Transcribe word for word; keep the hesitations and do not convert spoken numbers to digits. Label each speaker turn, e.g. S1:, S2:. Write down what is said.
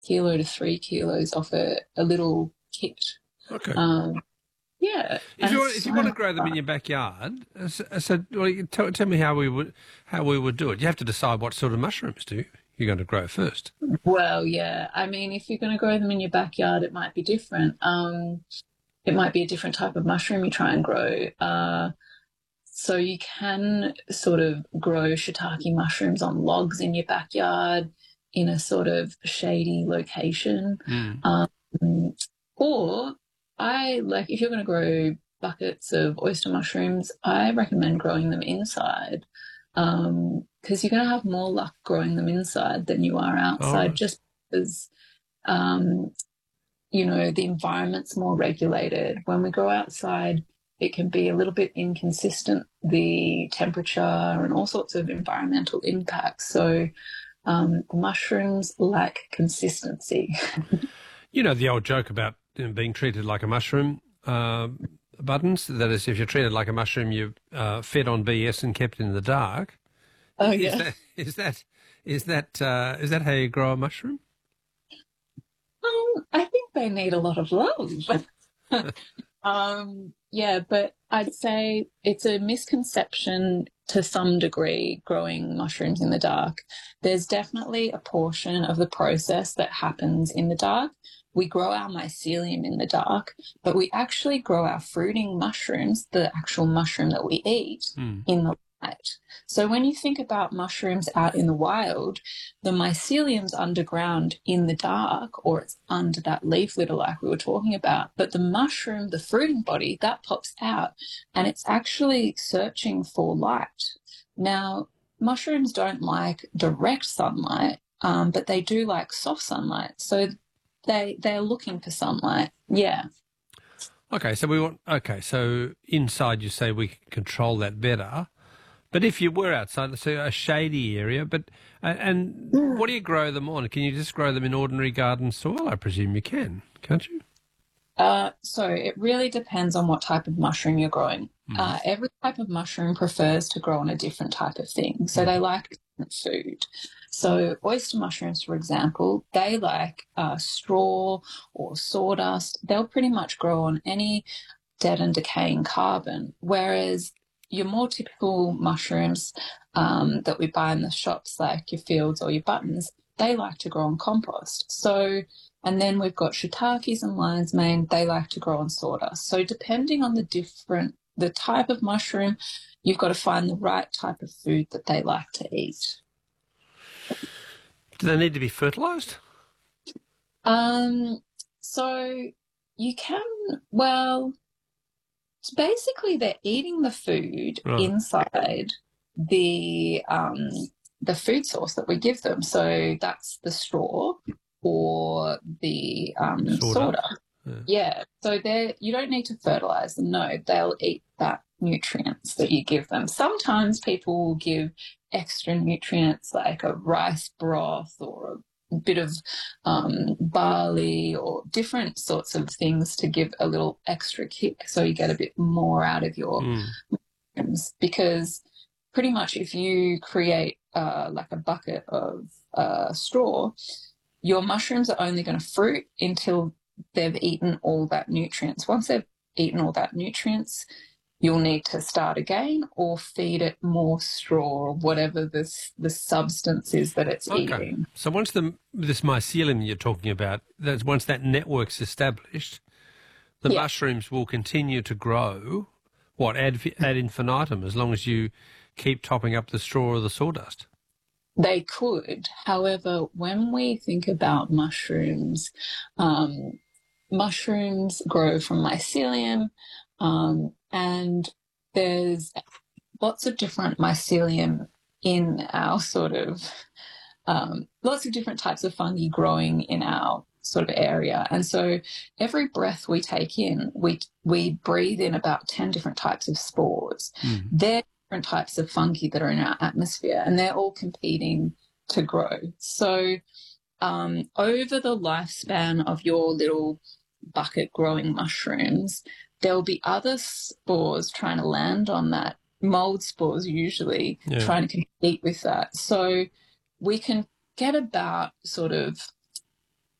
S1: kilo to three kilos off a, a little kit.
S2: Okay.
S1: Um, yeah.
S2: If you want, if you want to grow them in your backyard, uh, so, so well, you tell, tell me how we would how we would do it. You have to decide what sort of mushrooms do you, you're going to grow first.
S1: Well, yeah. I mean, if you're going to grow them in your backyard, it might be different. Um, it might be a different type of mushroom you try and grow. Uh, so you can sort of grow shiitake mushrooms on logs in your backyard in a sort of shady location.
S2: Mm.
S1: Um, or I like if you're going to grow buckets of oyster mushrooms, I recommend growing them inside because um, you're going to have more luck growing them inside than you are outside,
S2: Oh.
S1: just because um, you know the environment's more regulated. When we grow outside, it can be a little bit inconsistent, the temperature and all sorts of environmental impacts. So um, mushrooms lack consistency.
S2: You know the old joke about you know, being treated like a mushroom, uh, Buttons. That is, if you're treated like a mushroom, you're uh, fed on B S and kept in the dark.
S1: Oh,
S2: Is
S1: yeah.
S2: that is that is that uh, is that how you grow a mushroom?
S1: Um, I think they need a lot of love. um, yeah, but I'd say it's a misconception to some degree growing mushrooms in the dark. There's definitely a portion of the process that happens in the dark. We grow our mycelium in the dark, but we actually grow our fruiting mushrooms, the actual mushroom that we eat,
S2: Mm.
S1: in the light. So when you think about mushrooms out in the wild, the mycelium's underground in the dark, or it's under that leaf litter like we were talking about. But the mushroom, the fruiting body, that pops out and it's actually searching for light. Now, mushrooms don't like direct sunlight, um, but they do like soft sunlight. So they they're looking for sunlight. Yeah.
S2: Okay, so we want. Okay, so inside you say we can control that better, but if you were outside, let's say a shady area, but uh, and
S1: Mm.
S2: what do you grow them on? Can you just grow them in ordinary garden soil? I presume you can, can't you?
S1: Uh, so it really depends on what type of mushroom you're growing.
S2: Mm.
S1: Uh, every type of mushroom prefers to grow on a different type of thing. So they like different food. So oyster mushrooms, for example, they like uh, straw or sawdust. They'll pretty much grow on any dead and decaying carbon, whereas your more typical mushrooms um, that we buy in the shops, like your fields or your buttons, they like to grow on compost. So, and then we've got shiitakes and lion's mane, they like to grow on sawdust. So depending on the different, the type of mushroom, you've got to find the right type of food that they like to eat.
S2: Do they need to be fertilised?
S1: Um, so you can, well, it's basically they're eating the food
S2: Right.
S1: inside the um, the food source that we give them. So that's the straw or the um,
S2: Sawdust.
S1: soda.
S2: Yeah.
S1: Yeah. So they you don't need to fertilize them. No, they'll eat that nutrients that you give them. Sometimes people will give extra nutrients like a rice broth or a bit of um, barley or different sorts of things to give a little extra kick so you get a bit more out of your
S2: Mm.
S1: mushrooms. Because pretty much if you create uh, like a bucket of uh, straw, your mushrooms are only going to fruit until they've eaten all that nutrients. Once they've eaten all that nutrients, you'll need to start again or feed it more straw or whatever this the substance is that it's
S2: Okay.
S1: eating.
S2: So once the this mycelium you're talking about, that's once that network's established, the
S1: Yeah.
S2: mushrooms will continue to grow. What ad ad infinitum, as long as you keep topping up the straw or the sawdust.
S1: They could. However, when we think about mushrooms, um, mushrooms grow from mycelium, um, and there's lots of different mycelium in our sort of, um, lots of different types of fungi growing in our sort of area. And so every breath we take in, we we breathe in about ten different types of spores.
S2: Mm.
S1: They're different types of fungi that are in our atmosphere, and they're all competing to grow. So um, over the lifespan of your little bucket growing mushrooms, there'll be other spores trying to land on that, mold spores usually,
S2: Yeah.
S1: trying to compete with that. So we can get about sort of